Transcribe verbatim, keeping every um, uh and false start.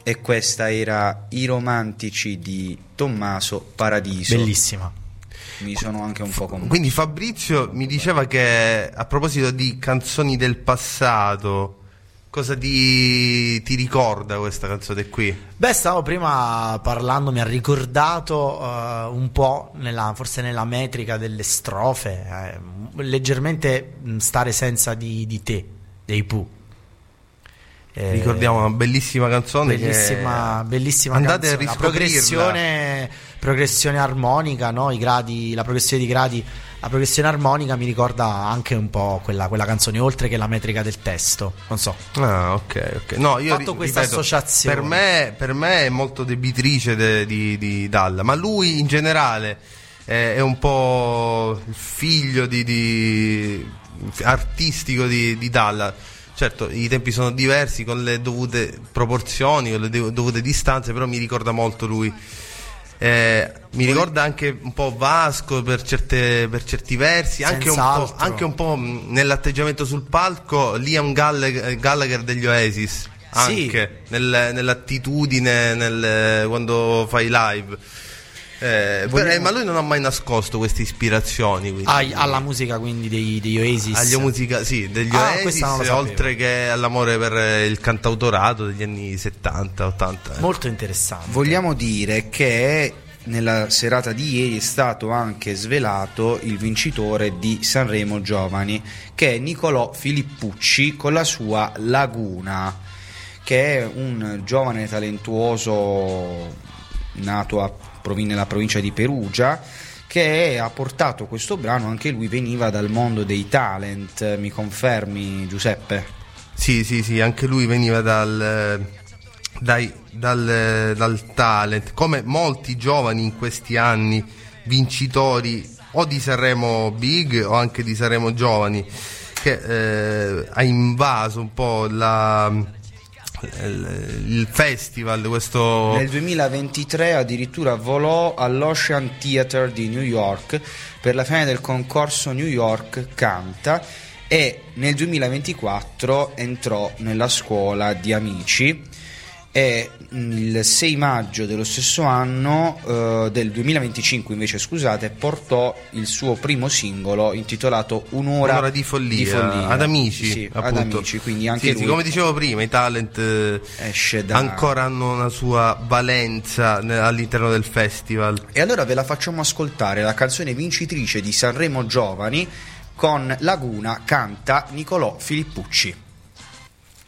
e questa era I romantici di Tommaso Paradiso. Bellissima. Mi sono anche un po' commosso. Quindi Fabrizio mi diceva che, a proposito di canzoni del passato, cosa ti, ti ricorda questa canzone qui? Beh, stavo prima parlando, mi ha ricordato uh, un po', nella, forse nella metrica delle strofe, eh, leggermente Stare senza di, di te, dei Pooh. Eh, Ricordiamo una bellissima canzone, bellissima, che bellissima andate canzone. a La progressione, progressione armonica, no? I gradi, la progressione di gradi, la progressione armonica mi ricorda anche un po' quella, quella canzone, oltre che la metrica del testo. Non so. Ah, ok, ok. No, io fatto questa ripeto, associazione. Per me, per me è molto debitrice de, di, di Dalla, ma lui in generale è, è un po' il figlio di, di artistico di, di Dalla. Certo, i tempi sono diversi, con le dovute proporzioni, con le dovute distanze, però mi ricorda molto lui. Eh, mi ricorda anche un po' Vasco per, certe, per certi versi, anche un, po', anche un po' nell'atteggiamento sul palco, Liam Gallagher, Gallagher degli Oasis, anche sì. nel, nell'attitudine, nel, quando fai live. Eh, Vogliamo... per, ma lui non ha mai nascosto queste ispirazioni, quindi, ah, alla musica quindi dei, degli Oasis, agli musica, sì, degli ah, Oasis, oltre che all'amore per il cantautorato degli anni settanta ottanta. Molto interessante. Vogliamo dire che nella serata di ieri è stato anche svelato il vincitore di Sanremo Giovani, che è Nicolò Filippucci con la sua Laguna, che è un giovane talentuoso nato a proviene dalla provincia di Perugia, che ha portato questo brano. Anche lui veniva dal mondo dei talent, mi confermi, Giuseppe? Sì, sì, sì, anche lui veniva dal, dai, dal, dal talent, come molti giovani in questi anni, vincitori o di Sanremo Big o anche di Sanremo Giovani, che eh, ha invaso un po' la... il festival. Questo nel duemilaventitré addirittura volò all'Ocean Theatre di New York per la finale del concorso New York Canta, e nel duemilaventiquattro entrò nella scuola di Amici, e il sei maggio dello stesso anno, eh, del duemilaventicinque invece scusate, portò il suo primo singolo intitolato Un'ora, Un'ora di follia, di follia ad Amici, sì, appunto. ad Amici, quindi anche sì, lui, sì, come dicevo prima, i talent eh, esce da... ancora hanno una sua valenza all'interno del festival. E allora ve la facciamo ascoltare, la canzone vincitrice di Sanremo Giovani con Laguna, canta Nicolò Filippucci.